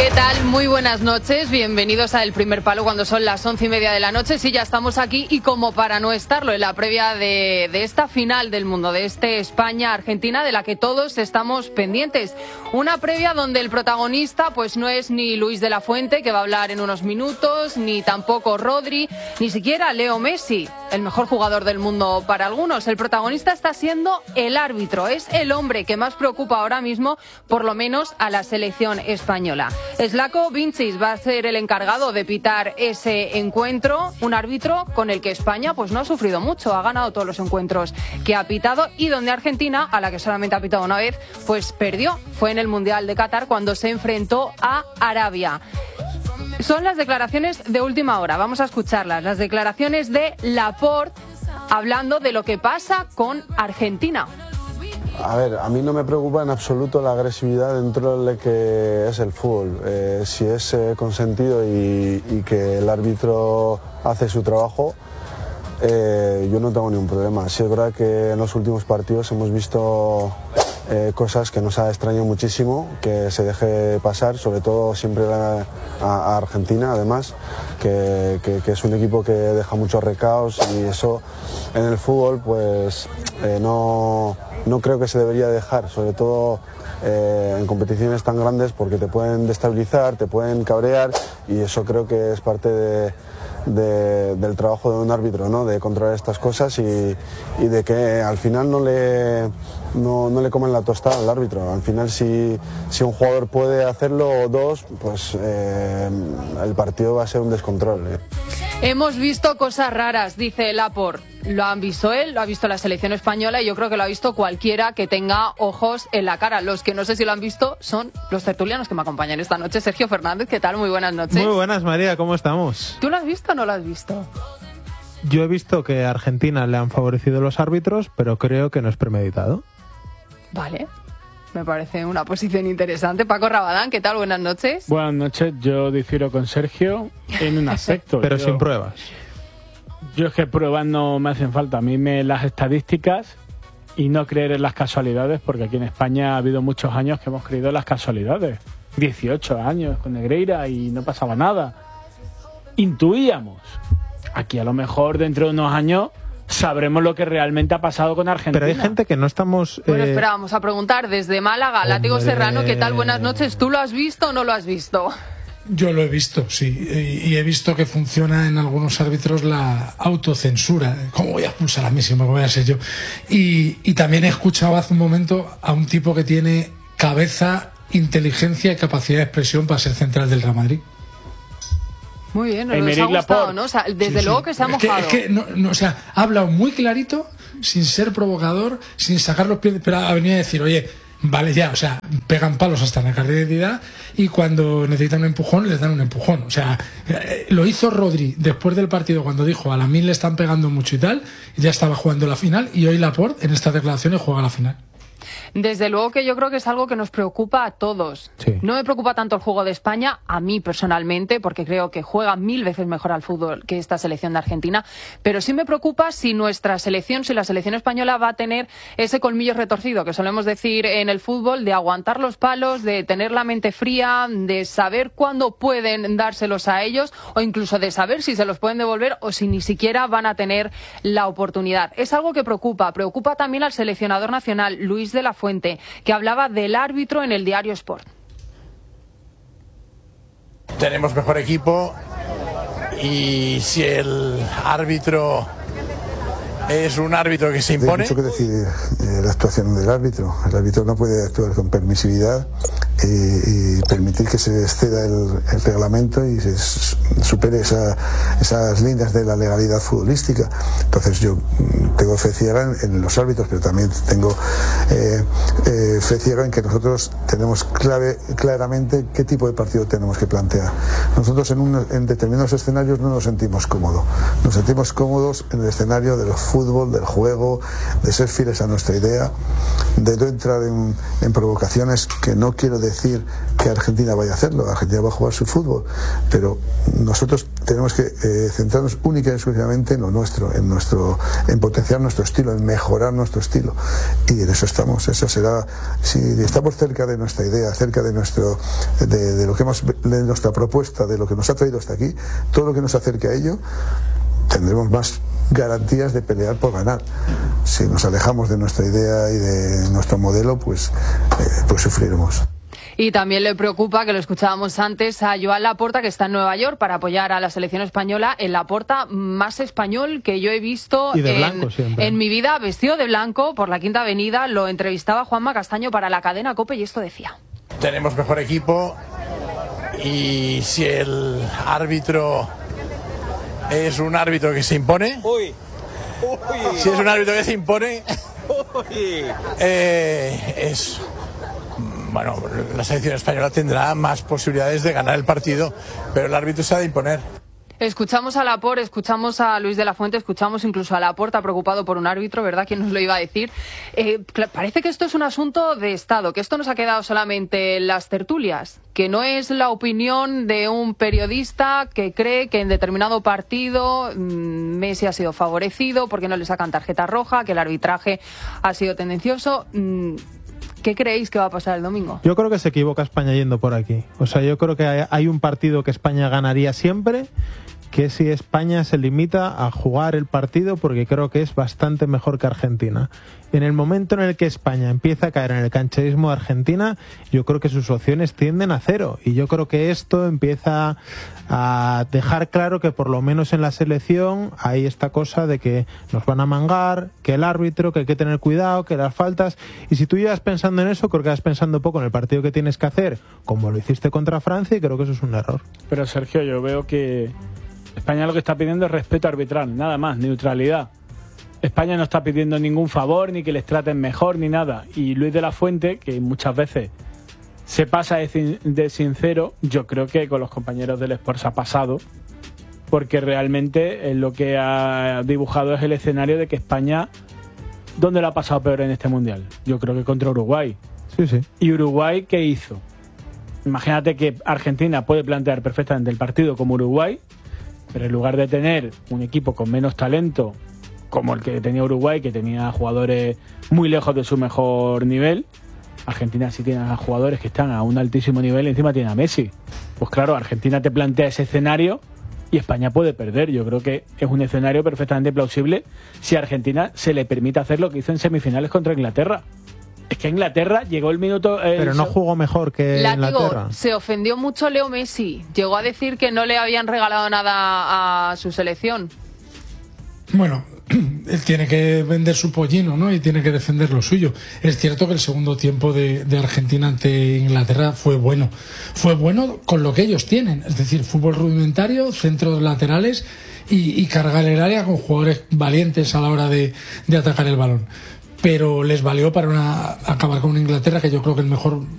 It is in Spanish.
¿Qué tal? Muy buenas noches, bienvenidos a El Primer Palo cuando son las 11:30 de la noche. Sí, ya estamos aquí y como para no estarlo en la previa de esta final del mundo, de este España-Argentina, de la que todos estamos pendientes. Una previa donde el protagonista pues no es ni Luis de la Fuente, que va a hablar en unos minutos, ni tampoco Rodri, ni siquiera Leo Messi, el mejor jugador del mundo para algunos. El protagonista está siendo el árbitro, es el hombre que más preocupa ahora mismo, por lo menos a la selección española. Slavko Vincic va a ser el encargado de pitar ese encuentro, un árbitro con el que España pues no ha sufrido mucho, ha ganado todos los encuentros que ha pitado y donde Argentina, a la que solamente ha pitado una vez, pues perdió. Fue en el Mundial de Qatar cuando se enfrentó a Arabia. Son las declaraciones de última hora, vamos a escucharlas, las declaraciones de Laporte hablando de lo que pasa con Argentina. A ver, a mí no me preocupa en absoluto la agresividad dentro de lo que es el fútbol. Si es consentido y que el árbitro hace su trabajo, yo no tengo ningún problema. Sí es verdad que en los últimos partidos hemos visto cosas que nos ha extrañado muchísimo, que se deje pasar, sobre todo siempre a Argentina, además, que es un equipo que deja muchos recaos y eso en el fútbol pues no creo que se debería dejar, sobre todo en competiciones tan grandes, porque te pueden destabilizar, te pueden cabrear y eso creo que es parte del trabajo de un árbitro, ¿no? De controlar estas cosas y de que al final no le comen la tostada al árbitro. Al final si un jugador puede hacerlo o dos, pues el partido va a ser un descontrol. Hemos visto cosas raras, dice Laporte. Lo han visto él, lo ha visto la selección española y yo creo que lo ha visto cualquiera que tenga ojos en la cara. Los que no sé si lo han visto son los tertulianos que me acompañan esta noche. Sergio Fernández, ¿qué tal? Muy buenas noches. Muy buenas, María, ¿cómo estamos? ¿Tú lo has visto o no lo has visto? Yo he visto que a Argentina le han favorecido los árbitros, pero creo que no es premeditado. Vale. Me parece una posición interesante. Paco Rabadán, ¿qué tal? Buenas noches. Buenas noches. Yo difiero con Sergio en un aspecto. Pero sin pruebas. Yo es que pruebas no me hacen falta. A mí las estadísticas y no creer en las casualidades, porque aquí en España ha habido muchos años que hemos creído en las casualidades. 18 años con Negreira y no pasaba nada. Intuíamos. Aquí a lo mejor dentro de unos años sabremos lo que realmente ha pasado con Argentina. Pero hay gente que no estamos... Bueno, espera, vamos a preguntar desde Málaga, Látigo Serrano, ¿qué tal? Buenas noches. ¿Tú lo has visto o no lo has visto? Yo lo he visto, sí, y he visto que funciona en algunos árbitros la autocensura. ¿Cómo voy a expulsar a Messi? ¿Cómo voy a ser yo? Y también he escuchado hace un momento a un tipo que tiene cabeza, inteligencia y capacidad de expresión para ser central del Real Madrid. Muy bien, nos ha gustado, ¿no? O sea, desde luego que se ha mojado. Es que o sea, ha hablado muy clarito, sin ser provocador, sin sacar los pies, pero ha venido a decir, oye, vale ya, o sea, pegan palos hasta la carrera de identidad y cuando necesitan un empujón, les dan un empujón. O sea, lo hizo Rodri después del partido cuando dijo, a Lamine le están pegando mucho y tal, y ya estaba jugando la final, y hoy Laporte en estas declaraciones juega la final. Desde luego que yo creo que es algo que nos preocupa a todos. Sí. No me preocupa tanto el juego de España, a mí personalmente, porque creo que juega 1000 veces mejor al fútbol que esta selección de Argentina, pero sí me preocupa si nuestra selección, si la selección española va a tener ese colmillo retorcido que solemos decir en el fútbol, de aguantar los palos, de tener la mente fría, de saber cuándo pueden dárselos a ellos o incluso de saber si se los pueden devolver o si ni siquiera van a tener la oportunidad. Es algo que preocupa también al seleccionador nacional, Luis de la Fuente, que hablaba del árbitro en el diario Sport. Tenemos mejor equipo y si el árbitro es un árbitro que se impone... Hay mucho que decidir la actuación del árbitro. El árbitro no puede actuar con permisividad y permitir que se exceda el reglamento y se supere esas líneas de la legalidad futbolística. Entonces yo tengo fe ciega en los árbitros, pero también tengo fe ciega en que nosotros tenemos claramente qué tipo de partido tenemos que plantear. Nosotros en determinados escenarios no nos sentimos cómodos. Nos sentimos cómodos en el escenario del fútbol, del juego, de ser fieles a nuestra idea, de no entrar en provocaciones, que no quiero decir que Argentina vaya a hacerlo. Argentina va a jugar su fútbol, pero nosotros tenemos que centrarnos única y exclusivamente en lo nuestro, en potenciar nuestro estilo, en mejorar nuestro estilo, y en eso estamos. Eso será, si estamos cerca de nuestra idea, cerca de lo que de nuestra propuesta, de lo que nos ha traído hasta aquí, todo lo que nos acerque a ello, tendremos más garantías de pelear por ganar. Si nos alejamos de nuestra idea y de nuestro modelo, pues sufriremos. Y también le preocupa, que lo escuchábamos antes, a Joan Laporta, que está en Nueva York para apoyar a la selección española, el Laporta más español que yo he visto en mi vida, vestido de blanco por la Quinta Avenida. Lo entrevistaba Juanma Castaño para la cadena COPE y esto decía. Tenemos mejor equipo, y si el árbitro es un árbitro que se impone, si es un árbitro que se impone, bueno, la selección española tendrá más posibilidades de ganar el partido, pero el árbitro se ha de imponer. Escuchamos a Laporta, escuchamos a Luis de la Fuente, escuchamos incluso a Laporta preocupado por un árbitro, ¿verdad? ¿Quién nos lo iba a decir? Parece que esto es un asunto de Estado, que esto no se ha quedado solamente en las tertulias, que no es la opinión de un periodista que cree que en determinado partido Messi ha sido favorecido porque no le sacan tarjeta roja, que el arbitraje ha sido tendencioso. ¿Qué creéis que va a pasar el domingo? Yo creo que se equivoca España yendo por aquí. O sea, yo creo que hay un partido que España ganaría siempre, que es si España se limita a jugar el partido, porque creo que es bastante mejor que Argentina. En el momento en el que España empieza a caer en el cancherismo de Argentina, yo creo que sus opciones tienden a cero. Y yo creo que esto empieza a dejar claro que por lo menos en la selección hay esta cosa de que nos van a mangar, que el árbitro, que hay que tener cuidado, que las faltas. Y si tú llevas pensando en eso, creo que vas pensando poco en el partido que tienes que hacer, como lo hiciste contra Francia, y creo que eso es un error. Pero Sergio, yo veo que España lo que está pidiendo es respeto arbitral, nada más, neutralidad. España no está pidiendo ningún favor, ni que les traten mejor, ni nada. Y Luis de la Fuente, que muchas veces se pasa de sincero, yo creo que con los compañeros del Sport se ha pasado, porque realmente lo que ha dibujado es el escenario de que España, ¿dónde lo ha pasado peor en este Mundial? Yo creo que contra Uruguay. Sí. ¿Y Uruguay qué hizo? Imagínate que Argentina puede plantear perfectamente el partido como Uruguay, pero en lugar de tener un equipo con menos talento, como el que tenía Uruguay, que tenía jugadores muy lejos de su mejor nivel, Argentina sí tiene a jugadores que están a un altísimo nivel y encima tiene a Messi. Pues claro, Argentina te plantea ese escenario y España puede perder. Yo creo que es un escenario perfectamente plausible si a Argentina se le permite hacer lo que hizo en semifinales contra Inglaterra. Es que Inglaterra llegó el minuto... pero no jugó mejor que Inglaterra. Se ofendió mucho Leo Messi. Llegó a decir que no le habían regalado nada a su selección. Bueno, él tiene que vender su pollino, ¿no? Y tiene que defender lo suyo. Es cierto que el segundo tiempo de Argentina ante Inglaterra fue bueno. Fue bueno con lo que ellos tienen. Es decir, fútbol rudimentario, centros laterales y cargar el área con jugadores valientes a la hora de atacar el balón. Pero les valió para acabar con una Inglaterra que yo creo que el mejor